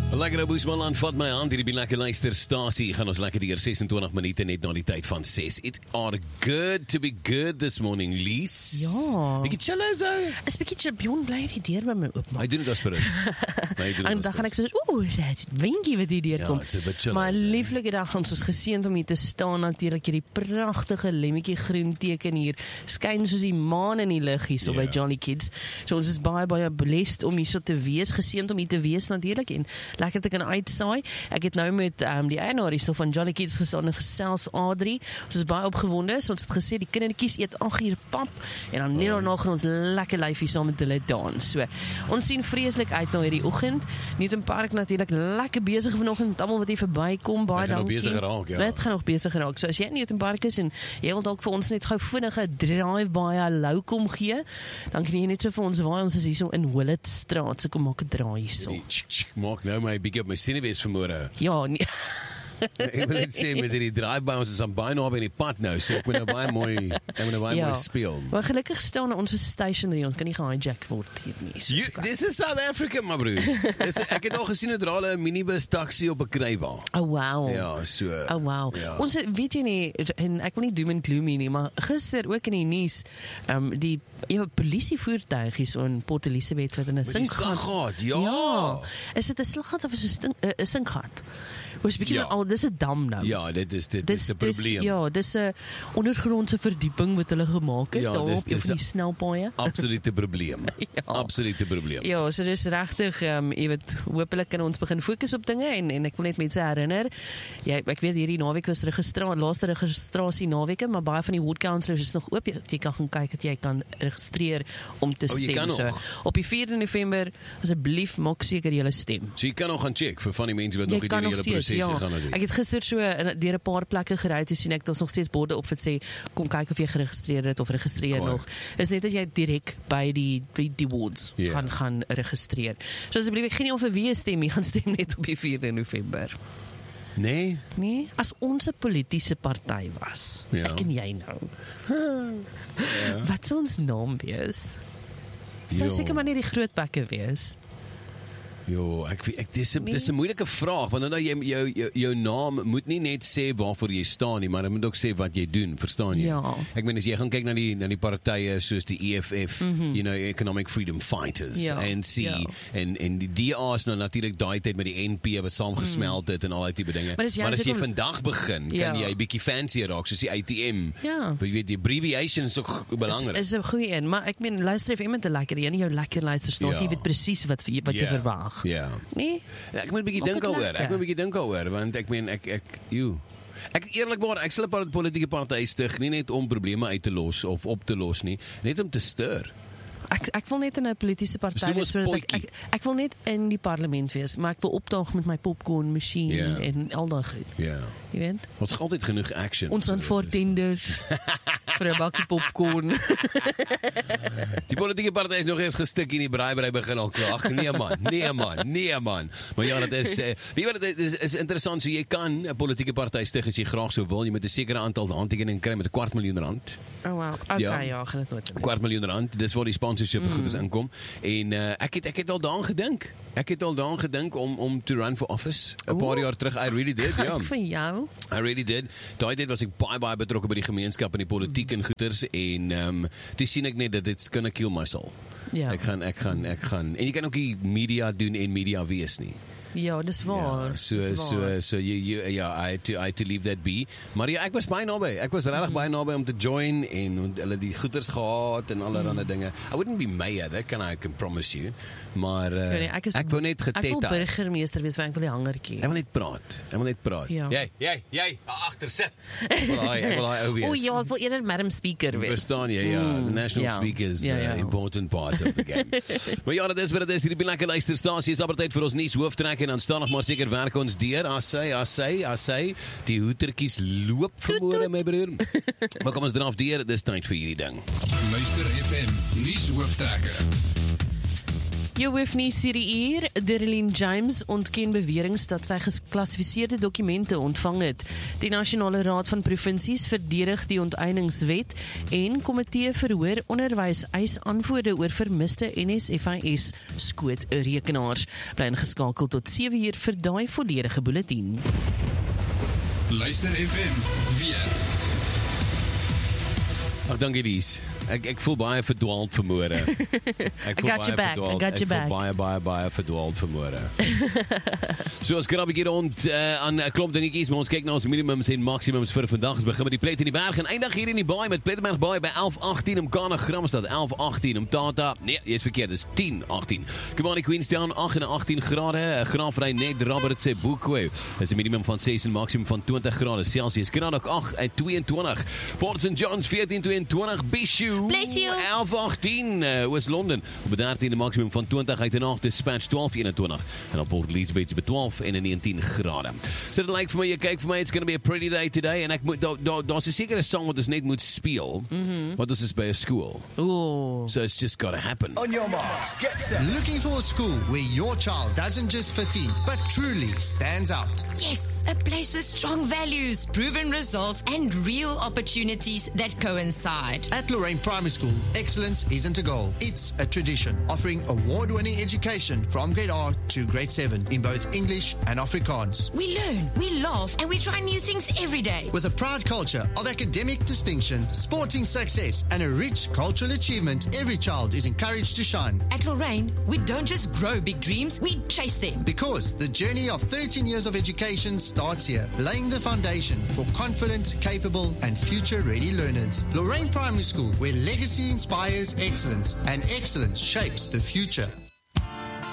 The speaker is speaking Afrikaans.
Lekker Boesmanland, vat my hand, hierdie lekker luisterstasie, gaan ons lekker hier 26 minute net na die tyd van 6. It are good to be good this morning, Lies. Ja. Bietjie chill ou so. Is bietjie Bjorn bly die deur by my oopmaak. Hy doen dit as vir En dan gaan ek soos, is dit winkie wat die deur kom. it's a bit chill. Maar lieflike dag, ons is geseënd om hier te staan natuurlik, hierdie pragtige lemmetjie groen teken hier, skyn soos die maan in die lig hier so by Jolly Kids. So ons is baie blessed om hier so te wees, geseënd om hier te wees natuurlik en lekker te kan uitsaai. Ek het nou met die eienaar hier so van Jolly Kids gestaan en gesels Adrie. Ons is baie opgewonde. So ons het gesê die kindertjies eet 8 uur pap en dan net daarna gaan ons lekker lyfie saam met hulle dans. So ons sien vreeslik uit na hierdie oggend. Newton Park natuurlik lekker besig vanoggend met almal wat hier verbykom. Baie dankie. Dit gaan nog besig geraak, ja. Dit gaan nog besig geraak. So as jy in Newton Park is en jy wil dalk vir ons net gou vinnige drive-by hallo kom gee, dan kan jy net so vir ons waai. Ons is hier so in Willetstraat. So kom maak 'n draai hierso. Maak nou my bietjie op my sinebes vanmôre. Ja, nee. Ek wil net sê met hierdie drive-by ons is aan baie naby in die pad nou, so ek moet nou baie mooi speel. Maar gelukkig staan ons stationary, ons kan nie gehijack word hier nie. So This is South Africa, my broer. Ek het al gesien het hulle 'n minibus taxi op 'n kruiwa. Oh wow. Ja, so. Oh wow. Ja. Ons weet jy nie, en ek wil nie doom en gloom nie, maar gister ook in die nuus, die polisievoertuig hier so in Port Elizabeth wat in 'n sinkgat. Ja. Is dit 'n slaggat of is dit 'n sinkgat? Ons begin al dis 'n dam nou. Ja, dit is 'n probleem. Ja, dis 'n ondergrondse verdieping wat hulle gemaak het daar op die snelpaaie. Absolute probleem. Absolute probleem. Ja, so dis regtig jy weet, hopelik kan ons begin fokus op dinge en ek wil net mense herinner. Ek weet hierdie naweek was laaste registrasie naweke, maar baie van die ward councillors is nog oop. Jy kan gaan kyk dat jy kan registreer om te stem. So op die 4de November asseblief maak seker jy stem. So jy kan nog gaan check vir van die mense wat nog nie die hele proses gegaan het. Ek het gister so deur 'n paar plekke gery toe sien ek daar's nog steeds borde op wat sê kom kyk of jy geregistreer het of registreer nog. Is net dat jy direk by die wards gaan registreer. So asseblief ek gee nie of vir wie stem nie, gaan stem net op die 4de November. Nee, as ons 'n politieke party was. Ek en jy nou. Wat sou ons naam wees? Sou seker maar net die groot bekke wees. Jo, dis 'n moeilike vraag, want nou jou naam moet nie net sê waarvoor jy staan nie, maar dit moet ook sê wat jy doen, verstaan jy? Ja. Ek meen as jy gaan kyk na die partye soos die EFF, Economic Freedom Fighters, ANC en die DA is nou natuurlik daai tyd met die NP wat saamgesmeld het en al daai tipe dinge. Maar as jy vandag begin, kan jy bietjie fancy raak soos die ATM. Ja. Jy weet die abbreviation is ook belangrik. Is 'n goeie een, maar ek meen luister if iemand 'n lekker een, jou lekker luisterstasie, jy weet presies wat jy verwag. Ja. Nee? Ek moet 'n bietjie dink daaroor, want ek meen ek eerlikwaar, ek sal 'n politieke party stig nie net om probleme uit te los of op te los nie, net om te stir. Ek wil net in 'n politieke party wees sodat ek wil net in die parlement wees, maar ek wil opdaag met my popcorn masjien en al daai goed. Ja. Jy weet? Ons het altyd genoeg action. Ons aan voor tenders vir 'n bakkie popcorn. Die politieke party is nog eens gestik in die braai begin al klaag. Nee man. Maar ja, dit is dit is interessant, so jy kan 'n politieke party stig as jy graag sou wil. Jy moet 'n sekere aantal handtekeninge kry met R250,000. Oh wow. Okay, ja, gaan dit nooit. R250,000. Dis waar die sponsorship goedes inkom. En ek het al daaraan gedink. Ek het al daaraan gedink om to run for office 'n paar jaar terug. I really did. Ja. Vir jou. I really did. Daai tyd was ek baie betrokke by die gemeenskap en die politiek en goeters en toe sien ek net dat it's gonna kill my soul. Ja. Ek gaan en jy kan ook nie media doen en media wees nie. Ja, dis waar. I had to leave that be. Maar ja, ek was baie naby. Ek was regtig baie naby om te join en hulle die goeders gehad en allerlei dinge. I wouldn't be mayor, that I can promise you. Maar ek wou net geteta. Ek wil burgemeester wees, want ek wil die hangertjie. Ek wil net praat. Ja. Jy, agter sit. Ek wil daai ou wees. O ja, ek wil eerder madam speaker wees. Verstaan jy? Ja, the national speaker is important part of the game. Maar ja, dit is wat dit is. Hierdie lekker luisterstasie is altyd vir ons nuus hooftrek en dan staan nog maar seker werk ons deur. As hy die hoetertjies loop vermoere my broer. Maar kom ons draf deur, dis tyd vir hierdie ding. Luister FM nuus hooftrek. Jou hoofnuus hierdie uur, Derlene James ontken beweringe dat sy geklassifiseerde dokumente ontvang het. Die Nasionale Raad van Provinsies verdedig die onteieningswet en Komitee Verhoor Onderwys eis antwoorde oor vermiste NSFIS skootrekenaars. Bly ingeskakel tot 7 uur vir daai volledige bulletin. Luister FM weer. Ag, dankie Lies. Ek voel baie verdwaald vanmôre. I got your back. Ek voel baie verdwaald vanmôre. So ons kan 'n bietjie rond aan 'n klomp dingetjies, maar ons kyk na ons minimums en maksimums vir vandag. Ons begin met die Plet in die Berg en eindig hier in die Baai met Plettenberg Baai by 11:18 Mkana Gramstad 11:18 Mtata. Nee, jy's verkeerd, dis 10:18. Kimberley Queenstown 18 grade. Graafry net Robert se Boekwe. Dis 'n minimum van 6 en maksimum van 20 grade Celsius. Krandock 8:22. Port St John's 14:22. Bishu 11:18 Oos-London op 13 maximum van 20 uit en af Dispatch 12:21 en op Port Elizabeth by 12 en 19 grade. So dit lyk vir my, jy kyk vir my, it's going to be a pretty day today en ek moet daar's 'n sekere song wat ons net moet speel. Wat is by 'n skool. Ooh. So it's just got to happen. On your marks, get set. Looking for a school where your child doesn't just fit in, but truly stands out. Yes, a place with strong values, proven results, and real opportunities that coincide. At Lorraine Primary School, excellence isn't a goal, it's a tradition, offering award-winning education from grade R to grade 7 in both English and Afrikaans. We learn, we laugh, and we try new things every day. With a proud culture of academic distinction, sporting success, and a rich cultural achievement, every child is encouraged to shine. At Lorraine, we don't just grow big dreams, we chase them. Because the journey of 13 years of education starts here, laying the foundation for confident, capable, and future-ready learners. Lorraine Primary School, where legacy inspires excellence and excellence shapes the future.